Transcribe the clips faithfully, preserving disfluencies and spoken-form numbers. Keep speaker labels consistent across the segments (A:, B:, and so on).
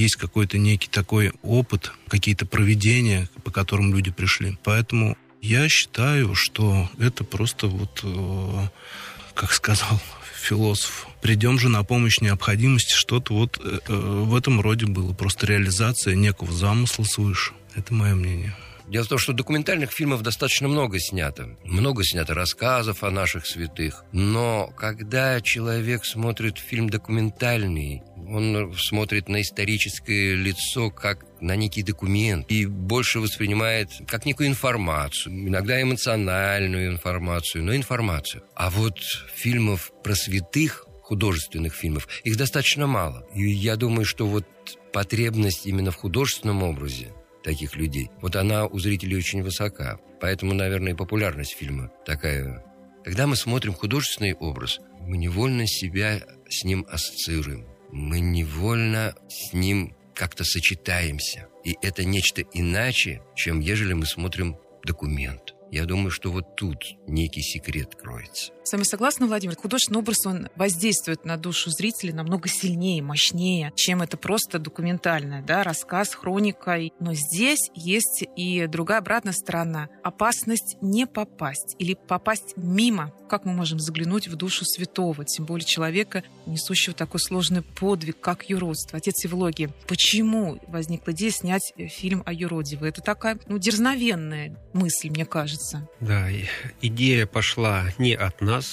A: есть какой-то некий такой опыт, какие-то провидения, по которым люди пришли. Поэтому я считаю, что это просто вот, как сказал философ, придем же на помощь необходимости, что-то вот в этом роде было. Просто реализация некого замысла свыше. Это мое мнение.
B: Дело в том, что документальных фильмов достаточно много снято. Много снято рассказов о наших святых. Но когда человек смотрит фильм документальный, он смотрит на историческое лицо как на некий документ и больше воспринимает как некую информацию, иногда эмоциональную информацию, но информацию. А вот фильмов про святых, художественных фильмов, их достаточно мало. И я думаю, что вот потребность именно в художественном образе таких людей, вот она у зрителей очень высока. Поэтому, наверное, и популярность фильма такая. Когда мы смотрим художественный образ, мы невольно себя с ним ассоциируем. Мы невольно с ним как-то сочетаемся. И это нечто иначе, чем ежели мы смотрим документ. Я думаю, что вот тут некий секрет кроется.
C: С вами согласна, Владимир? Художественный образ, он воздействует на душу зрителя намного сильнее, мощнее, чем это просто документальное, да, рассказ, хроника. Но здесь есть и другая обратная сторона. Опасность не попасть или попасть мимо. Как мы можем заглянуть в душу святого, тем более человека, несущего такой сложный подвиг, как юродство? Отец Евлогий, почему возникла идея снять фильм о юродиве? Это такая, ну, дерзновенная мысль, мне кажется.
D: Да, идея пошла не от нас.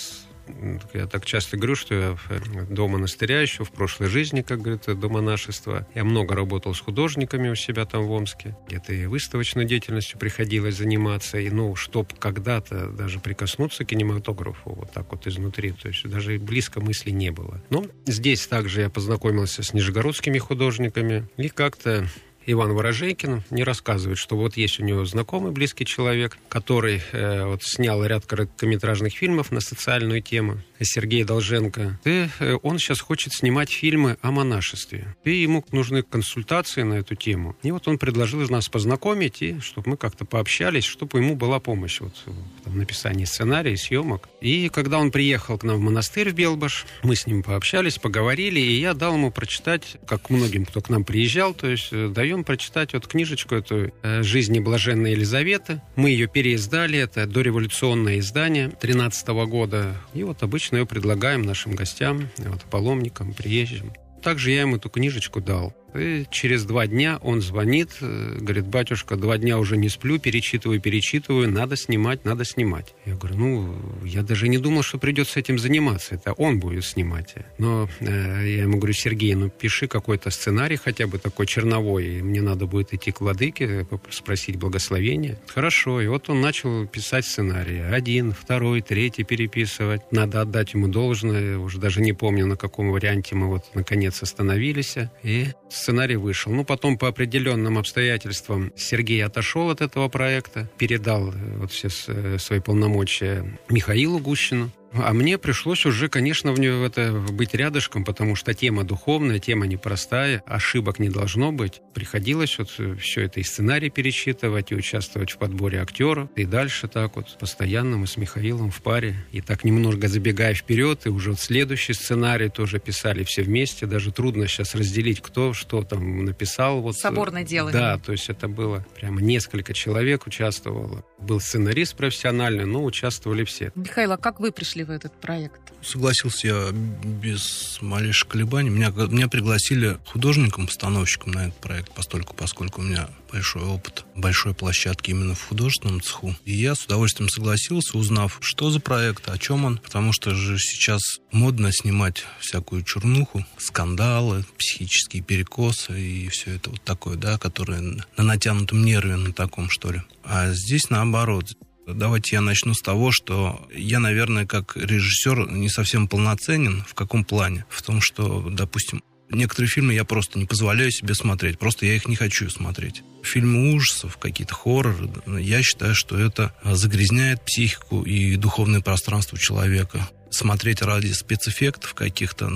D: Я так часто говорю, что я до монастыря еще в прошлой жизни, как говорится, до монашества. Я много работал с художниками у себя там в Омске. Где-то и выставочной деятельностью приходилось заниматься. И, ну, чтоб когда-то даже прикоснуться к кинематографу вот так вот изнутри, то есть даже и близко мысли не было. Но здесь также я познакомился с нижегородскими художниками. И как-то Иван Ворожейкин мне рассказывает, что вот есть у него знакомый, близкий человек, который э, вот снял ряд короткометражных фильмов на социальную тему. Сергей Долженко. И э, он сейчас хочет снимать фильмы о монашестве. И ему нужны консультации на эту тему. И вот он предложил нас познакомить, и чтобы мы как-то пообщались, чтобы ему была помощь вот, в написании сценария, съемок. И когда он приехал к нам в монастырь в Белбаш, мы с ним пообщались, поговорили, и я дал ему прочитать, как многим, кто к нам приезжал, то есть даем прочитать вот книжечку эту «Жизни блаженной Елизаветы». Мы ее переиздали, это дореволюционное издание тринадцатого года. И вот обычно ее предлагаем нашим гостям, вот, паломникам, приезжим. Также я ему эту книжечку дал. И через два дня он звонит, говорит: батюшка, два дня уже не сплю, перечитываю, перечитываю, надо снимать, надо снимать. Я говорю, ну, я даже не думал, что придется этим заниматься, это он будет снимать. Но э, я ему говорю: Сергей, ну, пиши какой-то сценарий, хотя бы такой черновой, и мне надо будет идти к владыке, спросить благословения. Хорошо, и вот он начал писать сценарий. Один, второй, третий переписывать. Надо отдать ему должное, уже даже не помню, на каком варианте мы вот наконец остановились, и сценарий вышел. Ну, потом по определенным обстоятельствам Сергей отошел от этого проекта, передал вот все свои полномочия Михаилу Гущину. А мне пришлось уже, конечно, в нее это быть рядышком, потому что тема духовная, тема непростая, ошибок не должно быть. Приходилось вот все это и сценарий пересчитывать, и участвовать в подборе актеров. И дальше так вот постоянно мы с Михаилом в паре. И так немного забегая вперед, и уже вот следующий сценарий тоже писали все вместе. Даже трудно сейчас разделить, кто что там написал. Вот.
C: Соборное дело.
D: Да, то есть это было прямо несколько человек участвовало. Был сценарист профессиональный, но участвовали все.
C: Михаил, а как вы пришли в этот проект?
A: Согласился я без малейших колебаний. Меня, меня пригласили художником-постановщиком на этот проект, постольку, поскольку у меня большой опыт большой площадки именно в художественном цеху. И я с удовольствием согласился, узнав, что за проект, о чем он. Потому что же сейчас модно снимать всякую чернуху, скандалы, психические перекосы и все это вот такое, да, которое на натянутом нерве, на таком, что ли. А здесь наоборот. Давайте я начну с того, что я, наверное, как режиссер не совсем полноценен. В каком плане? В том, что, допустим, некоторые фильмы я просто не позволяю себе смотреть. Просто я их не хочу смотреть. Фильмы ужасов, какие-то хорроры, я считаю, что это загрязняет психику и духовное пространство человека. Смотреть ради спецэффектов каких-то, ну,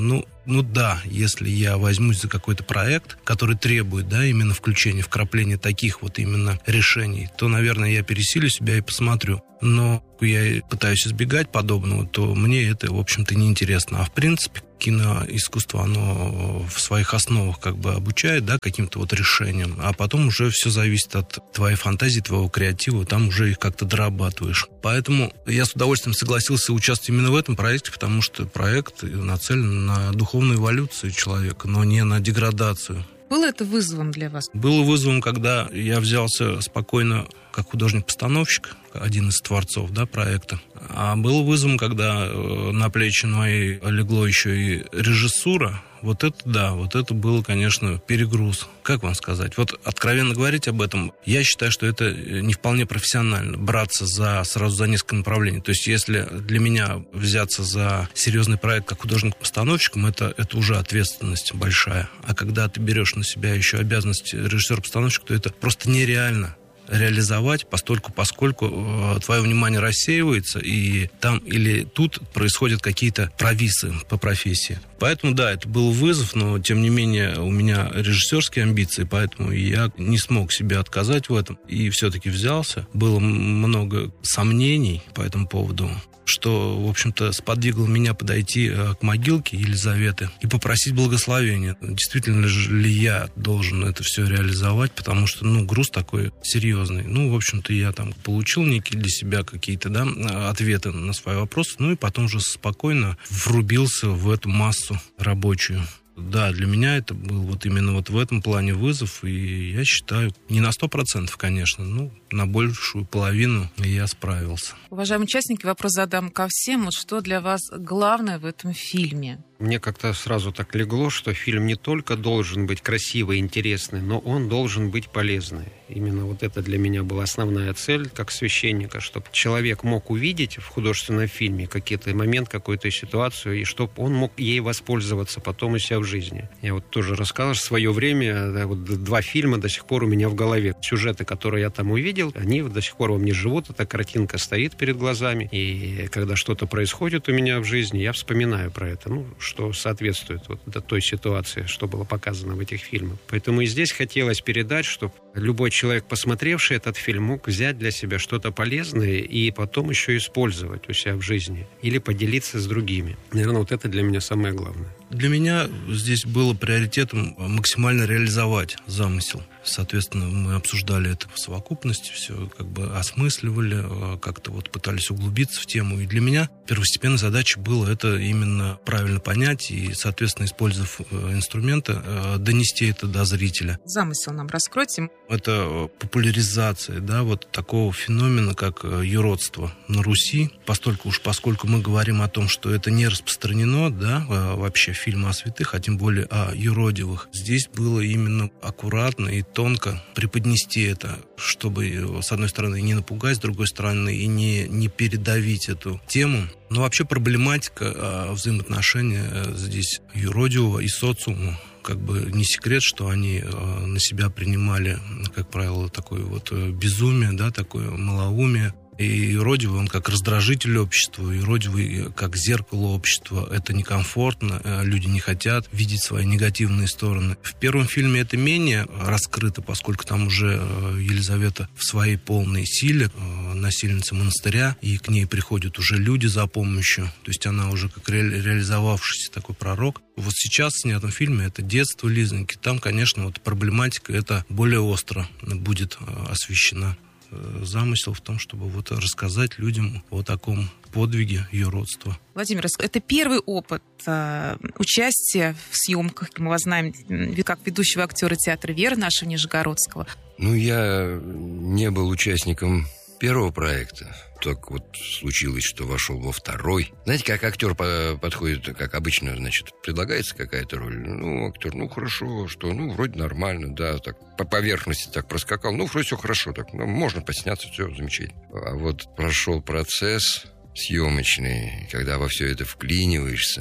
A: Ну да, если я возьмусь за какой-то проект, который требует, да, именно включения, вкрапления таких вот именно решений, то, наверное, я пересилю себя и посмотрю. Но я пытаюсь избегать подобного, то мне это, в общем-то, неинтересно. А в принципе, киноискусство, оно в своих основах как бы обучает, да, каким-то вот решениям, а потом уже все зависит от твоей фантазии, твоего креатива, там уже их как-то дорабатываешь. Поэтому я с удовольствием согласился участвовать именно в этом проекте, потому что проект нацелен на духовную эволюцию человека, но не на деградацию.
C: Было это вызовом для вас?
A: Было вызовом, когда я взялся спокойно как художник-постановщик, один из творцов, да, проекта. А был вызовом, когда на плечи мои легло еще и режиссура. Вот это да, вот это было, конечно, перегруз. Как вам сказать? Вот откровенно говорить об этом, я считаю, что это не вполне профессионально, браться за, сразу за несколько направлений. То есть, если для меня взяться за серьезный проект как художник-постановщиком, это, это уже ответственность большая. А когда ты берешь на себя еще обязанность режиссера-постановщика, то это просто нереально реализовать, постольку, поскольку э, твое внимание рассеивается, и там или тут происходят какие-то провисы по профессии. Поэтому, да, это был вызов, но, тем не менее, у меня режиссерские амбиции, поэтому я не смог себе отказать в этом, и все-таки взялся. Было много сомнений по этому поводу, что, в общем-то, сподвигло меня подойти к могилке Елизаветы и попросить благословения. Действительно ли я должен это все реализовать, потому что, ну, груз такой серьезный. Ну, в общем-то, я там получил некие для себя какие-то, да, ответы на свои вопросы, ну, и потом уже спокойно врубился в эту массу рабочую. Да, для меня это был вот именно вот в этом плане вызов, и я считаю, не на сто процентов, конечно, ну, на большую половину я справился.
C: Уважаемые участники, вопрос задам ко всем. Вот что для вас главное в этом фильме?
D: Мне как-то сразу так легло, что фильм не только должен быть красивый, интересный, но он должен быть полезный. Именно вот это для меня была основная цель, как священника, чтобы человек мог увидеть в художественном фильме какой-то момент, какую-то ситуацию, и чтобы он мог ей воспользоваться потом у себя в жизни. Я вот тоже рассказывал, в свое время, да, вот два фильма до сих пор у меня в голове. Сюжеты, которые я там увидел, они до сих пор во мне живут, эта картинка стоит перед глазами, и когда что-то происходит у меня в жизни, я вспоминаю про это, ну, что соответствует вот той ситуации, что было показано в этих фильмах. Поэтому и здесь хотелось передать, чтобы любой человек, посмотревший этот фильм, мог взять для себя что-то полезное и потом еще использовать у себя в жизни или поделиться с другими. Наверное, вот это для меня самое главное.
A: Для меня здесь было приоритетом максимально реализовать замысел. Соответственно, мы обсуждали это в совокупности, все как бы осмысливали, как-то вот пытались углубиться в тему. И для меня первостепенной задачей было это именно правильно понять и, соответственно, использовав инструменты, донести это до зрителя.
C: Замысел нам раскройте.
A: Это популяризация, да, вот такого феномена, как юродство на Руси. Постольку уж поскольку мы говорим о том, что это не распространено, да, вообще фильмы о святых, а тем более о юродивых. Здесь было именно аккуратно и тонко преподнести это, чтобы, с одной стороны, не напугать, с другой стороны, и не, не передавить эту тему. Но вообще проблематика взаимоотношения здесь юродивого и социума. Как бы не секрет, что они на себя принимали, как правило, такое вот безумие, да, такое малоумие. И юродивый, он как раздражитель общества, юродивый как зеркало общества. Это некомфортно, люди не хотят видеть свои негативные стороны. В первом фильме это менее раскрыто, поскольку там уже Елизавета в своей полной силе, насильница монастыря, и к ней приходят уже люди за помощью. То есть она уже как ре- реализовавшийся такой пророк. Вот сейчас в снятом фильме это детство Лизоньки. Там, конечно, вот проблематика эта более остро будет освещена. Замысел в том, чтобы вот рассказать людям о таком подвиге юродства.
C: Владимир, это первый опыт э, участия в съемках. Мы вас знаем как ведущего актера театра «Вера» нашего Нижегородского.
B: Ну, я не был участником первого проекта. Так вот случилось, что вошел во второй. Знаете, как актер по- подходит, как обычно, значит, предлагается какая-то роль. Ну, актер, ну, хорошо, что, ну, вроде нормально, да, так, по поверхности так проскакал. Ну, вроде все хорошо, так, ну, можно посняться, все замечательно. А вот прошел процесс съемочный, когда во все это вклиниваешься,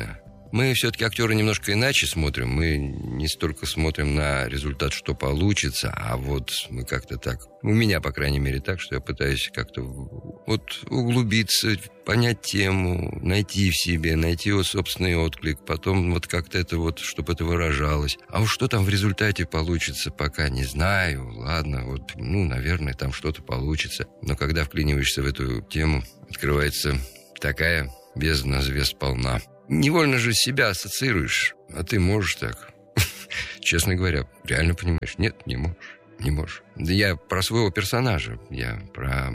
B: Мы все-таки актеры немножко иначе смотрим. Мы не столько смотрим на результат, что получится, а вот мы как-то так... У меня, по крайней мере, так, что я пытаюсь как-то вот углубиться, понять тему, найти в себе, найти вот собственный отклик, потом вот как-то это вот, чтобы это выражалось. А уж что там в результате получится, пока не знаю. Ладно, вот, ну, наверное, там что-то получится. Но когда вклиниваешься в эту тему, открывается такая бездна звезд полна. Невольно же себя ассоциируешь, а ты можешь так. Честно говоря, реально понимаешь? Нет, не можешь. Не можешь. Да я про своего персонажа, я про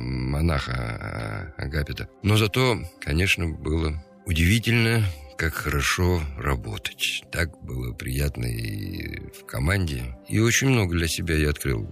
B: монаха Агапита. Но зато, конечно, было удивительно, как хорошо работать. Так было приятно и в команде. И очень много для себя я открыл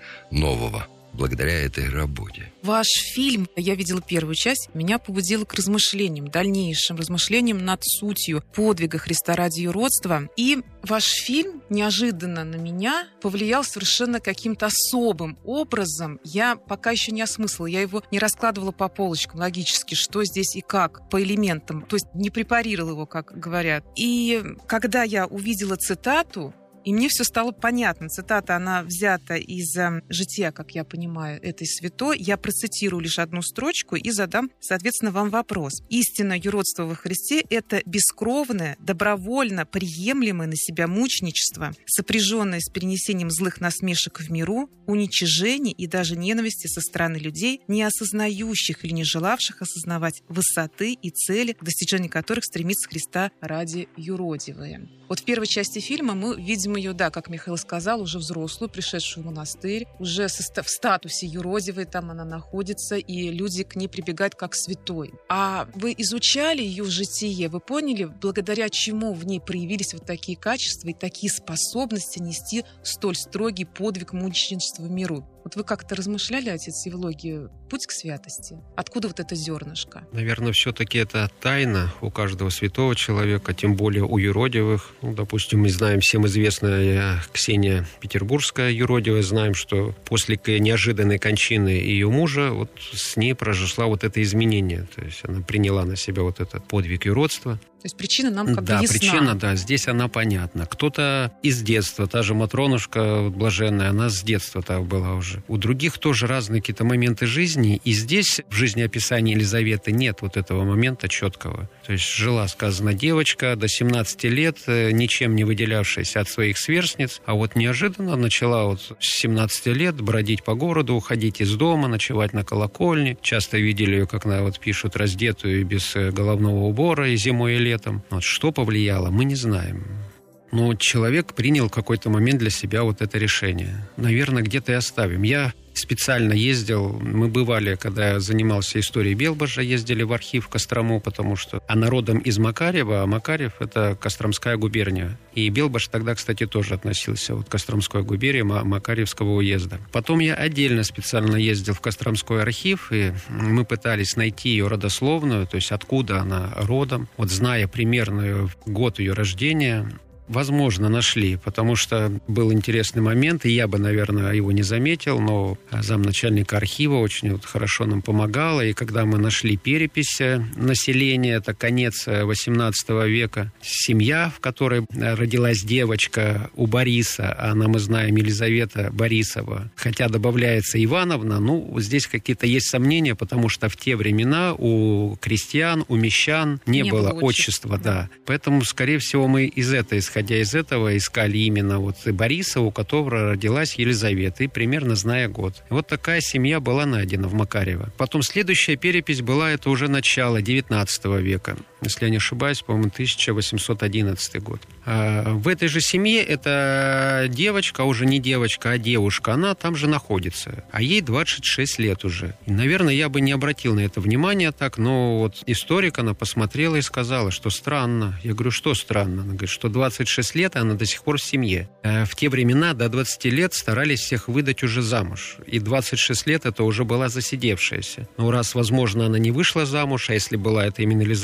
B: нового благодаря этой работе.
C: Ваш фильм, я видела первую часть, меня побудило к размышлениям, дальнейшим размышлениям над сутью подвига Христа ради юродства. И ваш фильм неожиданно на меня повлиял совершенно каким-то особым образом. Я пока еще не осмыслила, я его не раскладывала по полочкам логически, что здесь и как, по элементам, то есть не препарировала его, как говорят. И когда я увидела цитату, и мне все стало понятно. Цитата, она взята из э, жития, как я понимаю, этой святой. Я процитирую лишь одну строчку и задам, соответственно, вам вопрос. Истинное юродство во Христе – это бескровное, добровольно приемлемое на себя мученичество, сопряженное с перенесением злых насмешек в миру, уничижений и даже ненависти со стороны людей, не осознающих или не желавших осознавать высоты и цели, к достижению которых стремится Христа ради юродивые. Вот в первой части фильма мы видим ее, да, как Михаил сказал, уже взрослую, пришедшую в монастырь, уже в статусе юродивой там она находится, и люди к ней прибегают как к святой. А вы изучали ее житие, вы поняли, благодаря чему в ней проявились вот такие качества и такие способности нести столь строгий подвиг мученичества в миру? Вот вы как-то размышляли, отец Евлогий, путь к святости? Откуда вот это зернышко?
D: Наверное, все-таки это тайна у каждого святого человека, тем более у юродивых. Ну, допустим, мы знаем, всем известная Ксения Петербургская юродивая, знаем, что после неожиданной кончины ее мужа вот с ней произошло вот это изменение. То есть она приняла на себя вот этот подвиг юродства.
C: То есть причина нам как
D: да,
C: бы ясна.
D: Да, причина, да, здесь она понятна. Кто-то из детства, та же Матронушка блаженная, она с детства так была уже. У других тоже разные какие-то моменты жизни, и здесь в жизнеописании Елизаветы нет вот этого момента четкого. То есть жила, сказано, девочка до семнадцати лет, ничем не выделявшаяся от своих сверстниц, а вот неожиданно начала вот с семнадцати лет бродить по городу, уходить из дома, ночевать на колокольне. Часто видели ее, как она вот пишут, раздетую без головного убора и зимой, и летом. Вот что повлияло, мы не знаем. Но человек принял в какой-то момент для себя вот это решение. Наверное, где-то и оставим. Я специально ездил, мы бывали, когда я занимался историей Белбожа, ездили в архив в Кострому, потому что она родом из Макарьева, а Макарьев — это Костромская губерния. И Белбож тогда, кстати, тоже относился вот к Костромской губернии Макарьевского уезда. Потом я отдельно специально ездил в Костромской архив, и мы пытались найти ее родословную, то есть откуда она родом, вот зная примерно год ее рождения. Возможно, нашли, потому что был интересный момент, и я бы, наверное, его не заметил, но замначальника архива очень вот хорошо нам помогала, и когда мы нашли перепись населения, это конец восемнадцатого века, семья, в которой родилась девочка у Бориса, а она, мы знаем, Елизавета Борисова, хотя добавляется Ивановна, ну, здесь какие-то есть сомнения, потому что в те времена у крестьян, у мещан не, не было, было отчества, да. да. Поэтому, скорее всего, мы из этого исходили. Исходя из этого, искали именно вот Бориса, у которого родилась Елизавета, и примерно зная год. Вот такая семья была найдена в Макарьево. Потом следующая перепись была, это уже начало девятнадцатого века. Если я не ошибаюсь, по-моему, тысяча восемьсот одиннадцатый год. А в этой же семье эта девочка, уже не девочка, а девушка, она там же находится. А ей двадцать шесть лет уже. И, наверное, я бы не обратил на это внимания так, но вот историк, она посмотрела и сказала, что странно. Я говорю, что странно? Она говорит, что двадцать шесть лет, она до сих пор в семье. В те времена до двадцати лет старались всех выдать уже замуж. И двадцать шесть лет это уже была засидевшаяся. Но раз, возможно, она не вышла замуж, а если была это именно Елизавета, то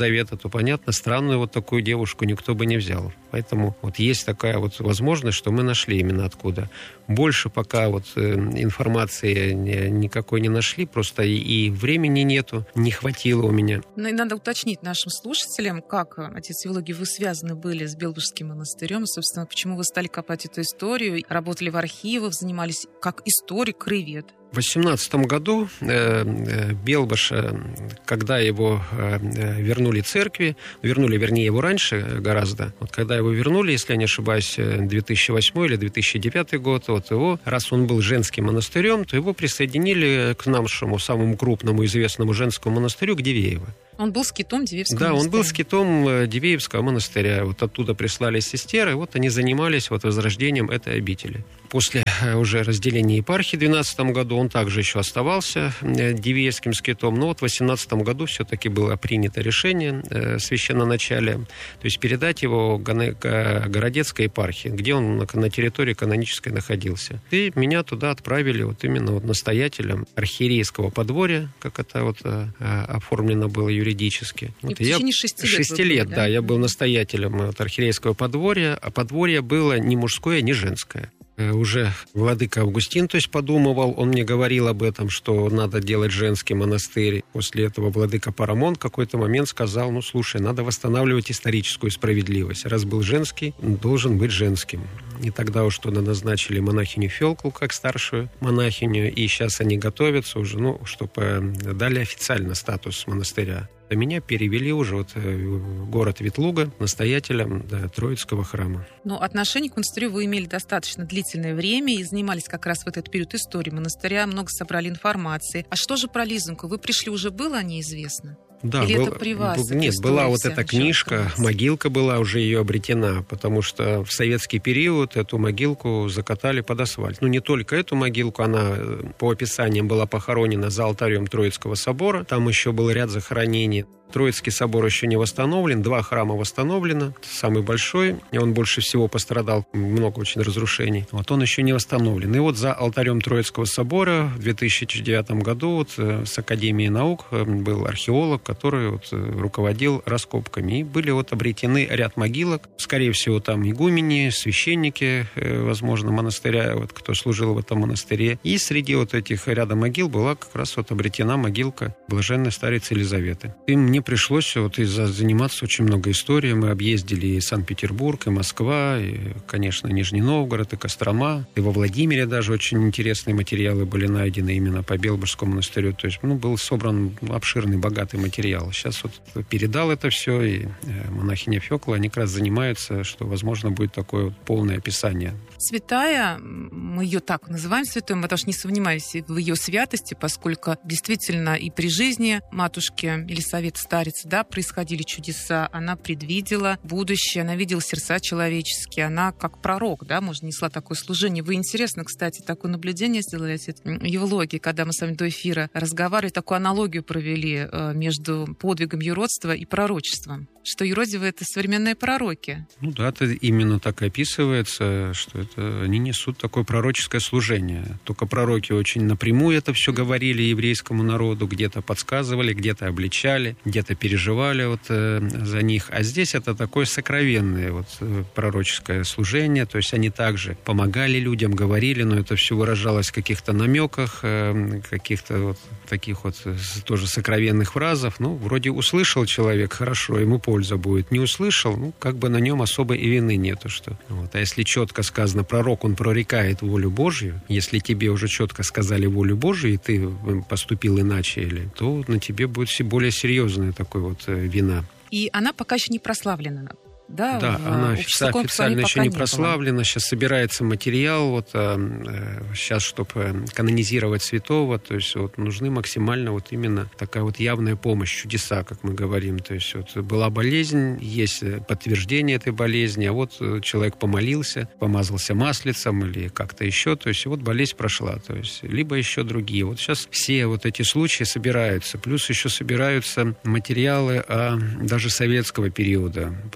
D: то понятно, странную вот такую девушку никто бы не взял. Поэтому вот есть такая вот возможность, что мы нашли именно откуда. Больше пока вот э, информации никакой не нашли, просто и, и времени нету, не хватило у меня.
C: Ну и надо уточнить нашим слушателям, как, отец Евлогий, вы связаны были с Белбожским монастырем, собственно, почему вы стали копать эту историю, работали в архивах, занимались как историк, краевед.
D: В восемнадцатом году э, э, Белбож, э, когда его э, вернули церкви, вернули, вернее, его раньше гораздо, вот когда его вернули, если я не ошибаюсь, две тысячи восьмой или две тысячи девятый год, вот его, раз он был женским монастырем, то его присоединили к нашему самому крупному известному женскому монастырю, к Дивеево.
C: Он был скитом Дивеевского
D: да,
C: монастыря.
D: Да, он был скитом Дивеевского монастыря. Вот оттуда прислали сестер, и вот они занимались вот возрождением этой обители. После уже разделения епархии в двенадцатом году он также еще оставался Дивеевским скитом, но вот в восемнадцатом году все-таки было принято решение э, священноначалия, то есть передать его Городецкой епархии, где он на, на территории канонической находился. И меня туда отправили вот именно вот настоятелем архиерейского подворья, как это вот э, оформлено было юридически.
C: И
D: вот
C: в течение
D: я,
C: шести лет
D: Шести
C: были,
D: лет,
C: да?
D: да, я был настоятелем вот, архиерейского подворья, а подворье было не мужское, не женское. Уже владыка Августин, то есть подумывал, он мне говорил об этом, что надо делать женский монастырь. После этого владыка Парамон в какой-то момент сказал, ну, слушай, надо восстанавливать историческую справедливость. Раз был женский, должен быть женским. И тогда уж туда назначили монахиню Фёклу как старшую монахиню, и сейчас они готовятся уже, ну, чтобы дали официально статус монастыря. А меня перевели уже вот в город Ветлуга настоятелем, да, Троицкого храма.
C: Но отношение к монастырю вы имели достаточно длительное время и занимались как раз в этот период истории монастыря, много собрали информации. А что же про Лизоньку? Вы пришли, уже было о ней известно?
D: Да,
C: Или
D: был,
C: это при вас?
D: Нет, была вот эта книжка, могилка была уже ее обретена, потому что в советский период эту могилку закатали под асфальт. Ну, не только эту могилку, она по описаниям была похоронена за алтарем Троицкого собора, там еще был ряд захоронений. Троицкий собор еще не восстановлен, два храма восстановлено, самый большой, и он больше всего пострадал, много очень разрушений. Вот он еще не восстановлен. И вот за алтарем Троицкого собора в две тысячи девятом году вот с Академией наук был археолог, который вот руководил раскопками. И были вот обретены ряд могилок, скорее всего, там игумени, священники, возможно, монастыря, вот кто служил в этом монастыре. И среди вот этих ряда могил была как раз вот обретена могилка блаженной старицы Елизаветы. И мне пришлось вот из-за заниматься очень много историей. Мы объездили и Санкт-Петербург, и Москва, и, конечно, Нижний Новгород, и Кострома. И во Владимире даже очень интересные материалы были найдены именно по Белбожскому монастырю. То есть, ну, был собран обширный, богатый материал. Сейчас вот передал это все, и монахиня Фёкла, они как раз занимаются, что, возможно, будет такое вот полное описание.
C: Святая, мы ее так называем святой, мы даже не сомневаемся в ее святости, поскольку действительно и при жизни матушки Елисаветы Старицы, да, происходили чудеса, она предвидела будущее, она видела сердца человеческие, она как пророк, да, может, несла такое служение. Вы, интересно, кстати, такое наблюдение сделали, отец Евлогий, когда мы с вами до эфира разговаривали, такую аналогию провели между подвигом юродства и пророчеством, что юродивы — это современные пророки.
D: Ну да, это именно так и описывается, что это они несут такое пророческое служение. Только пророки очень напрямую это все говорили еврейскому народу, где-то подсказывали, где-то обличали, где-то переживали вот, э, за них. А здесь это такое сокровенное вот, э, пророческое служение, то есть они также помогали людям, говорили, но это все выражалось в каких-то намеках, э, каких-то вот таких вот тоже сокровенных фразах. Ну, вроде услышал человек, хорошо, ему польза будет. Не услышал, ну, как бы на нем особой и вины нету. Что. Вот. А если четко сказано, пророк, он прорекает волю Божью, если тебе уже четко сказали волю Божью, и ты поступил иначе, или, то на тебе будет более серьезная такой вот вина.
C: И она пока еще не прославлена. Да,
D: да,
C: в,
D: она
C: в
D: официально еще не прославлена. Было. Сейчас собирается материал, вот, э, сейчас, чтобы канонизировать святого, то есть вот, нужны максимально вот именно такая вот явная помощь, чудеса, как мы говорим. То есть вот, была болезнь, есть подтверждение этой болезни, а вот человек помолился, помазался маслицем или как-то еще, то есть вот болезнь прошла. То есть, либо еще другие. Вот сейчас все вот эти случаи собираются, плюс еще собираются материалы а, даже советского периода, потому что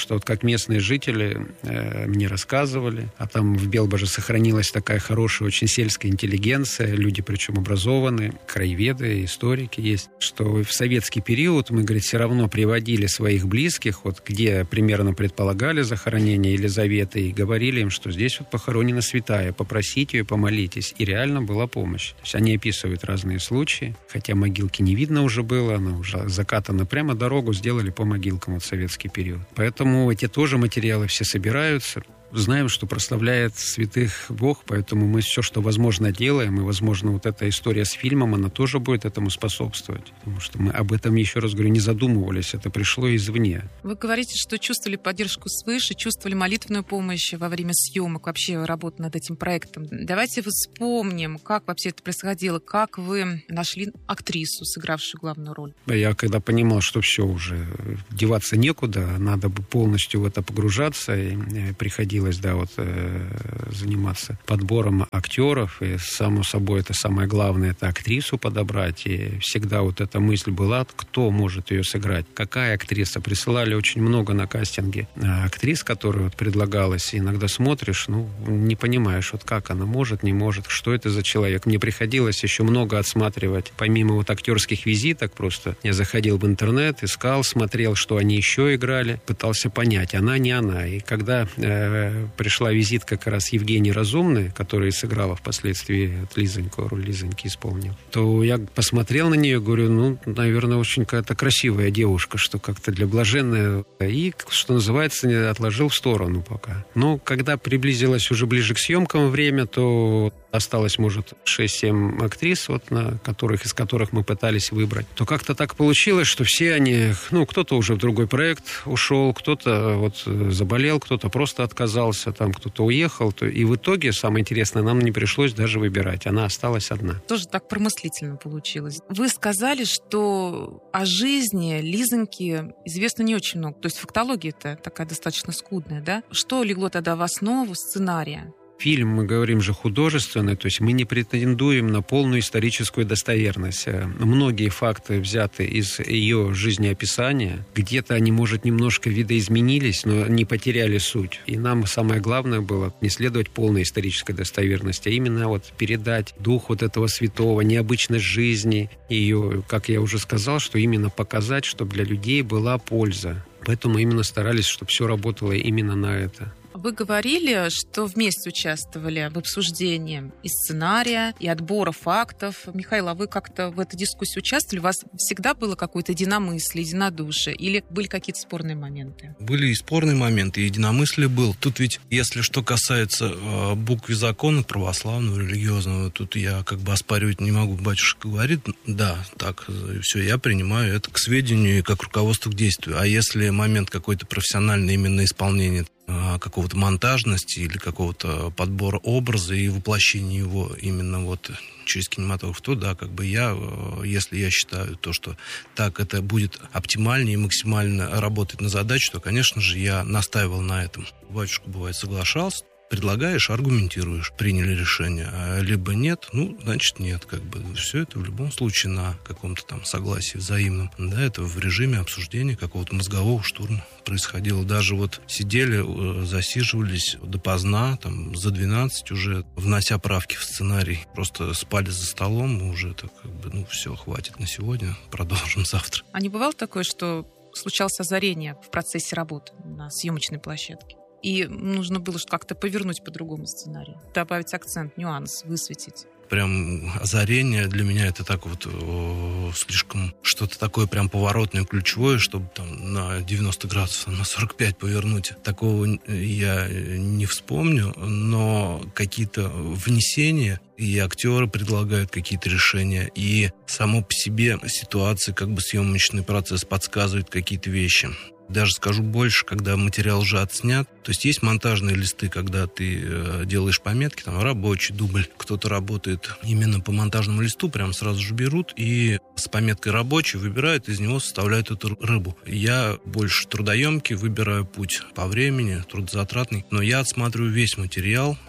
D: что вот как местные жители э, мне рассказывали, а там в Белбоже сохранилась такая хорошая, очень сельская интеллигенция, люди причем образованные, краеведы, историки есть, что в советский период мы, говорит, все равно приводили своих близких, вот где примерно предполагали захоронение Елизаветы, и говорили им, что здесь вот похоронена святая, попросите ее, помолитесь. И реально была помощь. То есть они описывают разные случаи, хотя могилки не видно уже было, она уже закатана прямо, дорогу сделали по могилкам вот в советский период. Поэтому эти тоже материалы все собираются. Знаем, что прославляет святых Бог, поэтому мы все, что возможно, делаем, и, возможно, вот эта история с фильмом, она тоже будет этому способствовать, потому что мы об этом, еще раз говорю, не задумывались, это пришло извне.
C: Вы говорите, что чувствовали поддержку свыше, чувствовали молитвенную помощь во время съемок, вообще работы над этим проектом. Давайте вспомним, как вообще это происходило, как вы нашли актрису, сыгравшую главную роль.
D: Я когда понимал, что все уже, деваться некуда, надо бы полностью в это погружаться, и приходилось да, вот, э, заниматься подбором актеров, и, само собой, это самое главное, это актрису подобрать, и всегда вот эта мысль была, кто может ее сыграть, какая актриса. Присылали очень много на кастинге актрис, которые вот предлагалось, и иногда смотришь, ну, не понимаешь, вот как она может, не может, что это за человек. Мне приходилось еще много отсматривать, помимо вот актерских визиток, просто я заходил в интернет, искал, смотрел, что они еще играли, пытался понять, она, не она. И когда э, пришла визитка как раз Евгении Разумной, которая сыграла впоследствии Лизоньку, роль Лизоньки исполнил, то я посмотрел на нее, говорю, ну, наверное, очень какая-то красивая девушка, что как-то для блаженной. И, что называется, отложил в сторону пока. Но когда приблизилось уже ближе к съемкам время, то осталось, может, шесть-семь актрис, вот, на которых, из которых мы пытались выбрать, то как-то так получилось, что все они, ну, кто-то уже в другой проект ушел, кто-то вот заболел, кто-то просто отказался, там кто-то уехал. То, и в итоге, самое интересное, нам не пришлось даже выбирать. Она осталась одна.
C: Тоже так промыслительно получилось. Вы сказали, что о жизни Лизоньки известно не очень много. То есть фактология-то такая достаточно скудная, да? Что легло тогда в основу сценария?
D: Фильм, мы говорим же, художественный, то есть мы не претендуем на полную историческую достоверность. Многие факты взяты из ее жизнеописания. Где-то они, может, немножко видоизменились, но не потеряли суть. И нам самое главное было не следовать полной исторической достоверности, а именно вот передать дух вот этого святого, необычность жизни ее, как я уже сказал, что именно показать, чтобы для людей была польза. Поэтому именно старались, чтобы все работало именно на это.
C: Вы говорили, что вместе участвовали в обсуждении и сценария, и отбора фактов. Михаил, а вы как-то в этой дискуссии участвовали? У вас всегда было какое-то единомыслие, единодушие? Или были какие-то спорные моменты?
A: Были и спорные моменты, и единомыслие было. Тут ведь, если что касается э, буквы закона православного, религиозного, тут я как бы оспаривать не могу. Батюшка говорит, да, так, все, я принимаю это к сведению и как руководство к действию. А если момент какой-то профессиональный именно исполнения какого-то монтажности или какого-то подбора образа и воплощения его именно вот через кинематограф, то да, как бы я, если я считаю то, что так это будет оптимальнее и максимально работать на задачу, то, конечно же, я настаивал на этом. Батюшка, бывает, соглашался. Предлагаешь, аргументируешь, приняли решение, а либо нет, ну, значит, нет, как бы все это в любом случае на каком-то там согласии взаимном, да, это в режиме обсуждения какого-то мозгового штурма происходило, даже вот сидели, засиживались допоздна, там, за двенадцать уже, внося правки в сценарий, просто спали за столом, мы уже так, как бы, ну, все, хватит на сегодня, продолжим завтра.
C: А не бывало такое, что случалось озарение в процессе работы на съемочной площадке? И нужно было как-то повернуть по-другому сценарий, добавить акцент, нюанс, высветить.
A: Прям озарение для меня это так вот о, слишком что-то такое прям поворотное, ключевое, чтобы там на девяносто градусов, на сорок пять повернуть. Такого я не вспомню, но какие-то внесения, и актеры предлагают какие-то решения, и само по себе ситуация, как бы съемочный процесс подсказывает какие-то вещи. Даже скажу больше, когда материал уже отснят. То есть есть монтажные листы, когда ты э, делаешь пометки, там рабочий дубль. Кто-то работает именно по монтажному листу, прям сразу же берут и с пометкой рабочий выбирают, из него составляют эту рыбу. Я больше трудоемкий, выбираю путь по времени, трудозатратный. Но я отсматриваю весь материал,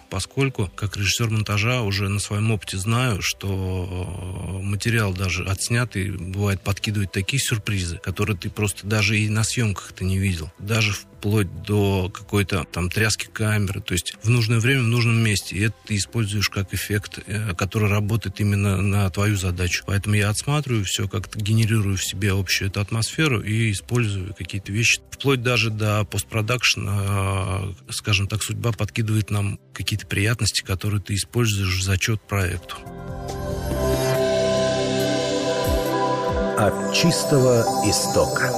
A: поскольку, как режиссер монтажа, уже на своем опыте знаю, что материал даже отснятый бывает подкидывает такие сюрпризы, которые ты просто даже и на съемках-то не видел. Даже вплоть до какой-то там тряски камеры. То есть в нужное время, в нужном месте. И это ты используешь как эффект, который работает именно на твою задачу. Поэтому я отсматриваю все, как-то генерирую в себе общую эту атмосферу и использую какие-то вещи. Вплоть даже до постпродакшена, скажем так, судьба подкидывает нам какие-то приятности, которые ты используешь в зачет проекту.
E: От чистого истока.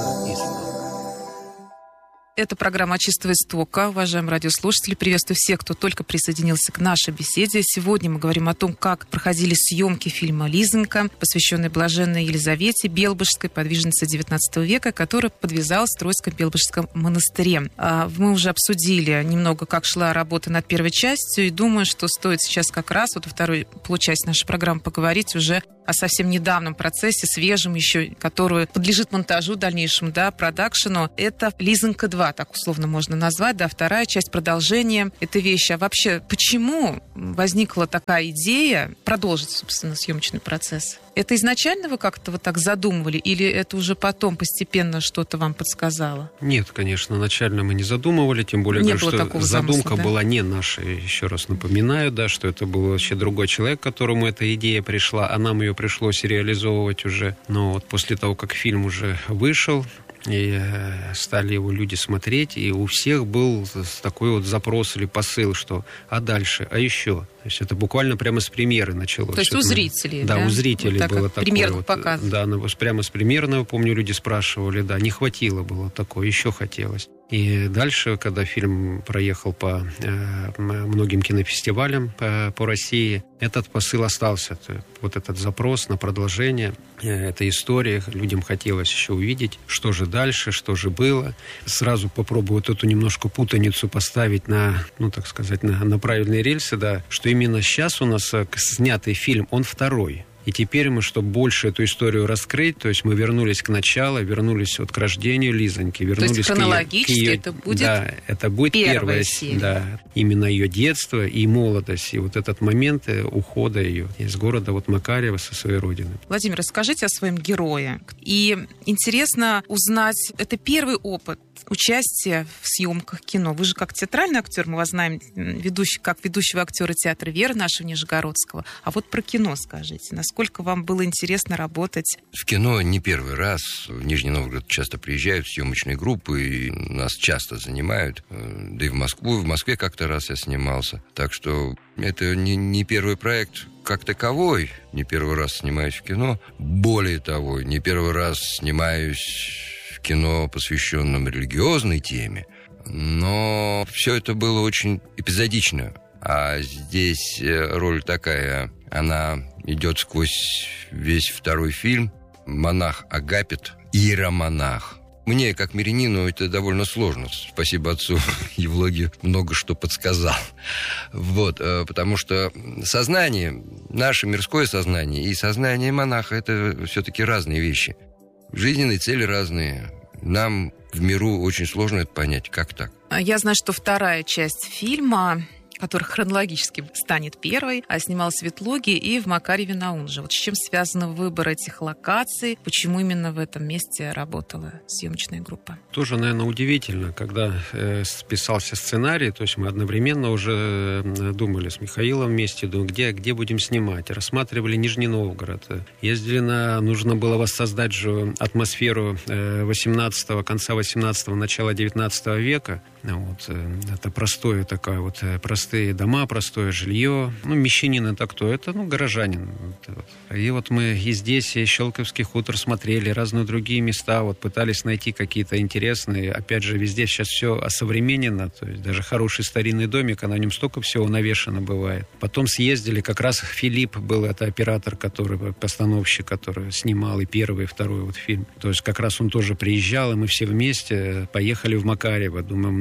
C: Это программа «От чистого истока». Уважаемые радиослушатели, приветствую всех, кто только присоединился к нашей беседе. Сегодня мы говорим о том, как проходили съемки фильма «Лизонька», посвященной блаженной Елизавете Белбожской, подвижнице девятнадцатого века, которая подвязалась в Троицком Белбожском монастыре. Мы уже обсудили немного, как шла работа над первой частью, и думаю, что стоит сейчас как раз, вот во второй получасе нашей программы, поговорить уже о совсем недавнем процессе, свежем еще, который подлежит монтажу дальнейшему, да, продакшену. Это «Лизонька два», так условно можно назвать, да, вторая часть, продолжение этой вещи. А вообще, почему возникла такая идея продолжить, собственно, съемочный процесс? Это изначально вы как-то вот так задумывали, или это уже потом постепенно что-то вам подсказало?
D: Нет, конечно, начально мы не задумывали, тем более,
C: не
D: говорю,
C: было
D: что
C: такого
D: задумка
C: замысла, да?
D: была не наша. Еще раз напоминаю, да, что это был вообще другой человек, которому эта идея пришла, а нам ее пришлось реализовывать уже. Но вот после того, как фильм уже вышел, и стали его люди смотреть, и у всех был такой вот запрос или посыл, что а дальше, а еще. То есть это буквально прямо с премьеры началось.
C: То есть у зрителей,
D: да?
C: Да,
D: у зрителей
C: вот
D: было такое.
C: Примерно
D: вот,
C: показывали.
D: да, прямо с премьерного, помню, люди спрашивали, да, не хватило было такое, еще хотелось. И дальше, когда фильм проехал по э, многим кинофестивалям по, по России, этот посыл остался. Вот этот запрос на продолжение э, этой истории. Людям хотелось еще увидеть, что же дальше, что же было. Сразу попробую вот эту немножко путаницу поставить на, ну, так сказать, на, на правильные рельсы, да, что именно сейчас у нас снятый фильм, он второй. И теперь мы, чтобы больше эту историю раскрыть, то есть мы вернулись к началу, вернулись вот к рождению Лизоньки, вернулись
C: то есть хронологически
D: к ее,
C: это будет
D: да, это будет
C: первая
D: первая
C: серия.
D: Да, именно ее детство и молодость, и вот этот момент ухода ее из города вот Макарьево со своей родины.
C: Владимир, расскажите о своем герое. И интересно узнать, это первый опыт участия в съемках кино. Вы же как театральный актер, мы вас знаем ведущий, как ведущего актера театра «Вера» нашего Нижегородского. А вот про кино скажите. Насколько вам было интересно работать?
B: В кино не первый раз. В Нижний Новгород часто приезжают съемочные группы, и нас часто занимают. Да и в Москву. В Москве как-то раз я снимался. Так что это не, не первый проект как таковой. Не первый раз снимаюсь в кино. Более того, не первый раз снимаюсь в кино, посвященном религиозной теме. Но все это было очень эпизодично. А здесь роль такая, она идет сквозь весь второй фильм. Монах Агапит, иеромонах. Мне, как мирянину, это довольно сложно. Спасибо отцу Евлогию, много что подсказал. Вот, потому что сознание, наше мирское сознание и сознание монаха – это все-таки разные вещи. Жизненные цели разные. Нам в миру очень сложно это понять. Как так?
C: Я знаю, что вторая часть фильма, который хронологически станет первой, а снималась в Ветлуге и в Макарьеве на Унже. Вот с чем связан выбор этих локаций? Почему именно в этом месте работала съемочная группа?
D: Тоже, наверное, удивительно, когда э, писался сценарий, то есть мы одновременно уже думали с Михаилом вместе, думали, где, где будем снимать. Рассматривали Нижний Новгород. Ездили на... Нужно было воссоздать же атмосферу восемнадцатого, конца восемнадцатого, начала девятнадцатого века. Вот, это простое такое вот, простые дома, простое жилье. Ну, мещанин это кто? Это, ну, горожанин. И вот мы и здесь, и Щелковский хутор смотрели, разные другие места, вот пытались найти какие-то интересные. Опять же, везде сейчас все осовременено, то есть даже хороший старинный домик, а на нем столько всего навешано бывает. Потом съездили, как раз Филипп был, это оператор, который, постановщик, который снимал и первый, и второй вот фильм. То есть как раз он тоже приезжал, и мы все вместе поехали в Макарьево. Думаем, ну,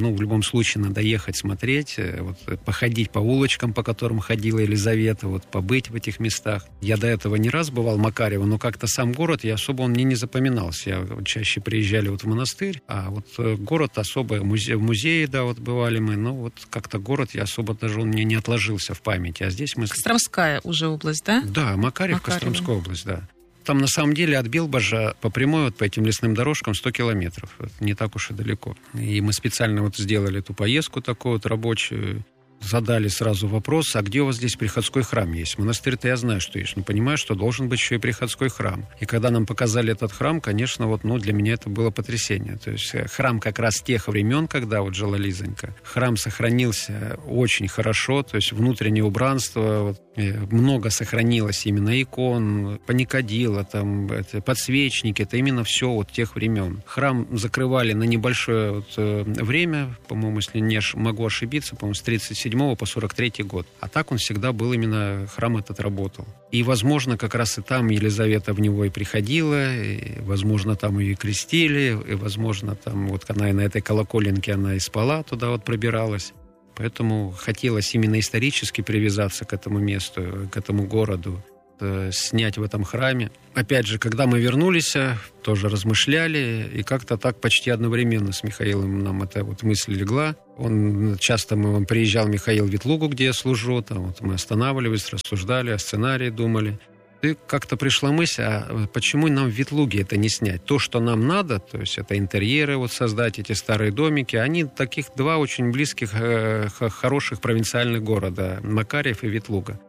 D: ну, в любом случае надо ехать, смотреть, вот, походить по улочкам, по которым ходила Елизавета, вот, побыть в этих местах. Я до этого не раз бывал в Макарьево, но как-то сам город, я особо он мне не запоминался. Я вот, чаще приезжали вот в монастырь, а вот город особо, музе- в музее, да, вот бывали мы, но вот как-то город, я особо даже он мне не отложился в памяти, а здесь мы...
C: Костромская уже область, да?
D: Да, Макарьев, Макарьево. Костромская область, да. Там, на самом деле, от Белбожа по прямой, вот по этим лесным дорожкам сто километров. Это не так уж и далеко. И мы специально вот сделали эту поездку такую вот рабочую. Задали сразу вопрос, а где у вас здесь приходской храм есть? Монастырь-то я знаю, что есть, но понимаю, что должен быть еще и приходской храм. И когда нам показали этот храм, конечно, вот, ну, для меня это было потрясение. То есть храм как раз тех времен, когда вот жила Лизонька, храм сохранился очень хорошо, то есть внутреннее убранство, вот, много сохранилось именно икон, паникадила, там, это, подсвечники, это именно все вот тех времен. Храм закрывали на небольшое вот, время, по-моему, если не могу ошибиться, по-моему, с тридцать седьмого по сорок третий год. А так он всегда был, именно храм этот работал. И, возможно, как раз и там Елизавета в него и приходила, и, возможно, там ее и крестили, и, возможно, там вот она и на этой колоколенке, она и спала, туда вот пробиралась. Поэтому хотелось именно исторически привязаться к этому месту, к этому городу, снять в этом храме. Опять же, когда мы вернулись, тоже размышляли, и как-то так почти одновременно с Михаилом нам эта вот мысль легла. Он часто мы, он приезжал, Михаил, в Ветлугу, где я служу, там вот мы останавливались, рассуждали о сценарии, думали. И как-то пришла мысль, а почему нам в Ветлуге это не снять? То, что нам надо, то есть это интерьеры, вот создать эти старые домики, они таких два очень близких, э, хороших провинциальных города, Макарьев и Ветлуга.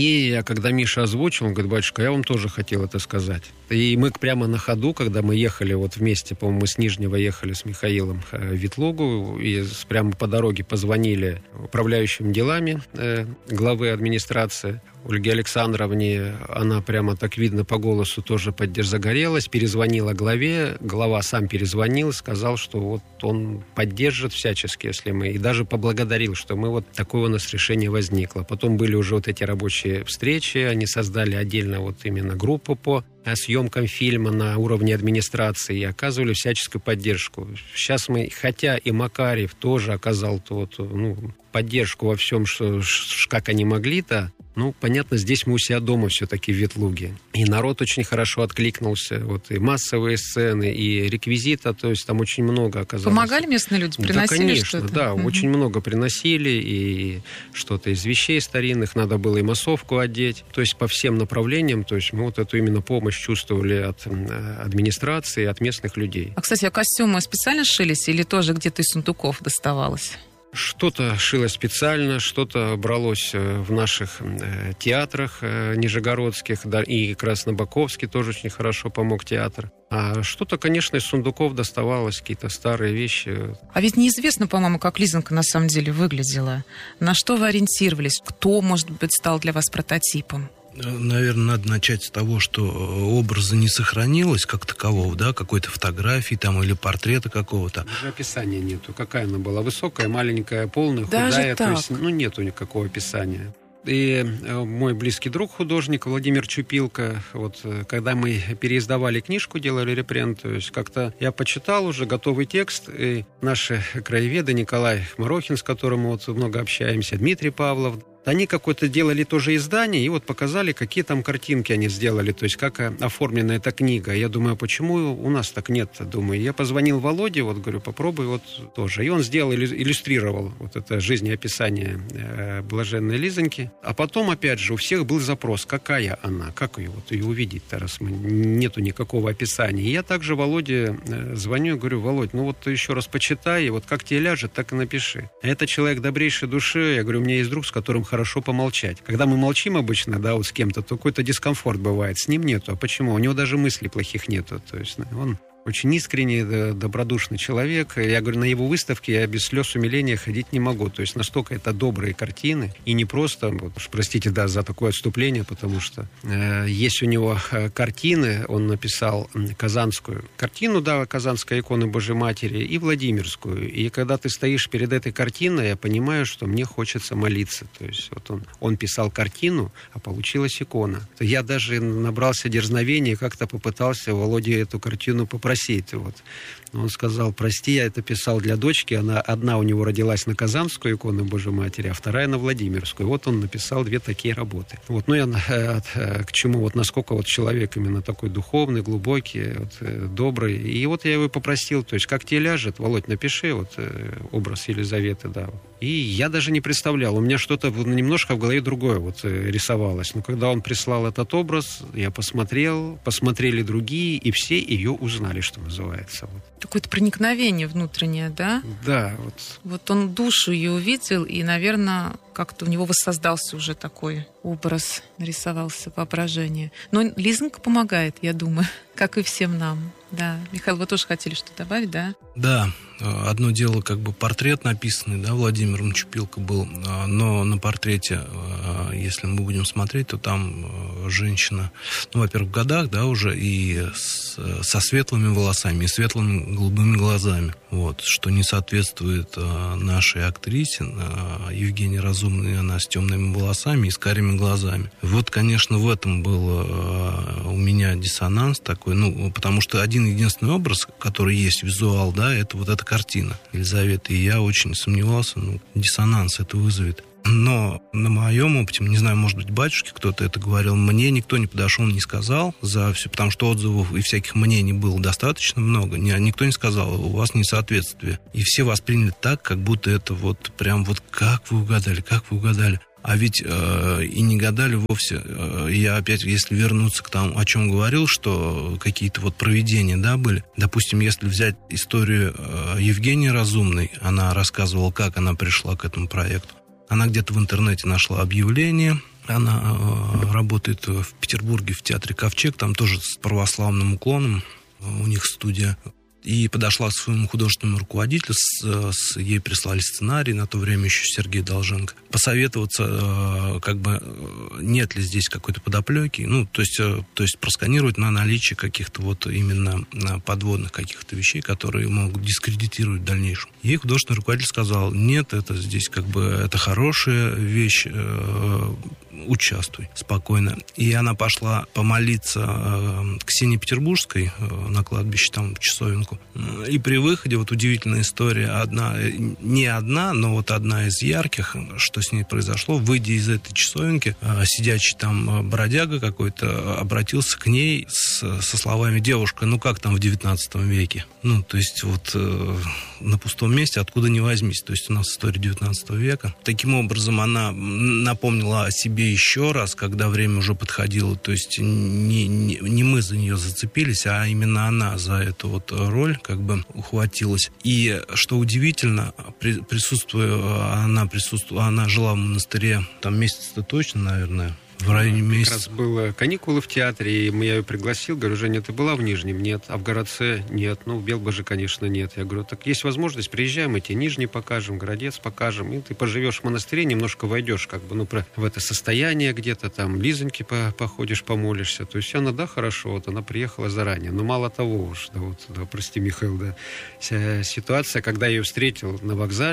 D: И когда Миша озвучил, он говорит, батюшка, я вам тоже хотел это сказать. И мы прямо на ходу, когда мы ехали вот вместе, по-моему, мы с Нижнего ехали с Михаилом в Ветлугу, и прямо по дороге позвонили управляющим делами э, главы администрации Ольге Александровне. Она прямо так видно по голосу тоже поддерж загорелась, перезвонила главе, глава сам перезвонил, сказал, что вот он поддержит всячески, если мы, и даже поблагодарил, что мы вот такое у нас решение возникло. Потом были уже вот эти рабочие встречи, они создали отдельно вот именно группу по съемкам фильма на уровне администрации и оказывали всяческую поддержку. Сейчас мы, хотя и Макарьев тоже оказал тот, ну, поддержку во всем, что, как они могли-то, ну, понятно, здесь мы у себя дома все-таки в Ветлуге. И народ очень хорошо откликнулся. Вот и массовые сцены, и реквизита, то есть там очень много оказалось.
C: Помогали местные люди? Приносили
D: да, конечно,
C: что-то?
D: Да,
C: угу.
D: Очень много приносили, и что-то из вещей старинных, надо было и массовку одеть. То есть по всем направлениям, то есть мы вот эту именно помощь чувствовали от администрации, от местных людей.
C: А, кстати, а костюмы специально шились или тоже где-то из сундуков доставалось?
D: Что-то шилось специально, что-то бралось в наших театрах нижегородских, да, и Краснобаковский тоже очень хорошо помог театр. А что-то, конечно, из сундуков доставалось, какие-то старые вещи.
C: А ведь неизвестно, по-моему, как Лизонька на самом деле выглядела. На что вы ориентировались? Кто, может быть, стал для вас прототипом?
A: Наверное, надо начать с того, что образа не сохранилось как такового, да, какой-то фотографии там или портрета какого-то.
D: Даже описания нету. Какая она была? Высокая, маленькая, полная,
C: Даже
D: худая.
C: так?
D: То есть, ну, нету никакого описания. И мой близкий друг, художник Владимир Чупилко, вот когда мы переиздавали книжку, делали репринт, то есть как-то я почитал уже готовый текст, и наши краеведы Николай Марохин, с которым мы вот много общаемся, Дмитрий Павлов, они какое-то делали тоже издание, и вот показали, какие там картинки они сделали, то есть как оформлена эта книга. Я думаю, а почему у нас так нет? Думаю, я позвонил Володе, вот говорю, попробуй вот тоже. И он сделал, иллюстрировал вот это жизнеописание э, блаженной Лизоньки. А потом, опять же, у всех был запрос, какая она, как ее, вот ее увидеть-то, раз мы, нету никакого описания. И я также Володе э, звоню и говорю, Володь, ну вот еще раз почитай, и вот как тебе ляжет, так и напиши. А это человек добрейшей души, я говорю, у меня есть друг, с которым хорошо помолчать. Когда мы молчим обычно, да, вот с кем-то, то какой-то дискомфорт бывает. С ним нету. А почему? У него даже мыслей плохих нету. То есть он очень искренний, добродушный человек. Я говорю, на его выставке я без слез умиления ходить не могу. То есть настолько это добрые картины. И не просто, вот, простите, да, за такое отступление, потому что э, есть у него картины. Он написал казанскую картину, да, Казанская икона Божьей Матери, и Владимирскую. И когда ты стоишь перед этой картиной, я понимаю, что мне хочется молиться. То есть вот он, он писал картину, а получилась икона. Я даже набрался дерзновения и как-то попытался Володе эту картину попросить. попросить. Вот. Он сказал: прости, я это писал для дочки. Она, одна у него родилась на Казанскую икону Божьей Матери, а вторая на Владимирскую. Вот он написал две такие работы. Вот. Ну, я э, к чему? Вот насколько вот человек именно такой духовный, глубокий, вот, э, добрый. И вот я его и попросил, то есть, как тебе ляжет, Володь, напиши вот э, образ Елизаветы, да. И я даже не представлял, у меня что-то немножко в голове другое вот э, рисовалось. Но когда он прислал этот образ, я посмотрел, посмотрели другие, и все ее узнали, что называется. Вот.
C: Какое-то проникновение внутреннее, да?
D: Да. Вот.
C: Вот он душу ее увидел, и, наверное, как-то у него воссоздался уже такой образ, нарисовался воображение. Но Лизонька помогает, я думаю, как и всем нам. Да. Михаил, вы тоже хотели что-то добавить, да?
A: Да. Одно дело, как бы портрет написанный, да, Владимиром Чупилко был, но на портрете, если мы будем смотреть, то там женщина, ну, во-первых, в годах, да, уже, и с, со светлыми волосами, и светлыми голубыми глазами, вот, что не соответствует нашей актрисе Евгении Разумной, она с темными волосами и с карими глазами. Вот, конечно, в этом был у меня диссонанс такой, ну, потому что один единственный образ, который есть, визуал, да, это вот эта картина Елизаветы, и я очень сомневался, ну, диссонанс это вызовет. Но на моем опыте, не знаю, может быть, батюшке кто-то это говорил, мне никто не подошел, не сказал за все, потому что отзывов и всяких мнений было достаточно много. Никто не сказал, у вас несоответствие. И все восприняли так, как будто это вот прям вот как вы угадали, как вы угадали. А ведь э, и не гадали вовсе. Я опять, если вернуться к тому, о чем говорил, что какие-то вот провидения, да, были. Допустим, если взять историю э, Евгении Разумной, она рассказывала, как она пришла к этому проекту. Она где-то в интернете нашла объявление. Она э, работает в Петербурге в театре «Ковчег», там тоже с православным уклоном. У них студия. И подошла к своему художественному руководителю, с, с, ей прислали сценарий, на то время еще Сергей Долженко, посоветоваться, э, как бы, нет ли здесь какой-то подоплеки, ну, то есть, э, то есть просканировать на наличие каких-то вот именно подводных каких-то вещей, которые могут дискредитировать в дальнейшем. Ей художественный руководитель сказал: нет, это здесь как бы, это хорошая вещь, э, участвуй спокойно. И она пошла помолиться э, к Ксении Петербургской э, на кладбище, там, в Часовенку. И при выходе, вот удивительная история, одна, не одна, но вот одна из ярких, что с ней произошло, выйдя из этой Часовенки, э, сидячий там бродяга какой-то обратился к ней с, со словами: девушка, ну как там в девятнадцатом веке? Ну, то есть вот э, на пустом месте, откуда ни возьмись. То есть у нас история девятнадцатого века. Таким образом, она напомнила о себе еще раз, когда время уже подходило. То есть не, не, не мы за нее зацепились, а именно она за эту вот роль как бы ухватилась. И что удивительно, при, присутствуя, она присутствовала, она жила в монастыре там месяц-то точно, наверное, в районе месяца.
D: Как раз было каникулы в театре, и я ее пригласил. Говорю: Женя, ты была в Нижнем? Нет. А в Городце? Нет. Ну, в Белбоже, конечно, нет. Я говорю: так есть возможность, приезжай, мы тебе Нижний покажем, Городец покажем. И ты поживешь в монастыре, немножко войдешь как бы, ну, в это состояние где-то, там, Лизоньке походишь, помолишься. То есть она, да, хорошо, вот она приехала заранее. Но мало того уж, да, вот, да, прости, Михаил, да, вся ситуация, когда я ее встретил на вокзале,